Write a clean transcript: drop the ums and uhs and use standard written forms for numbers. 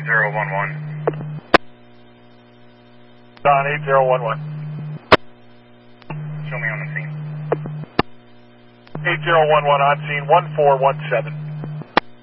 8011. Don 8011. Show me on the scene. 8011 on scene 1417.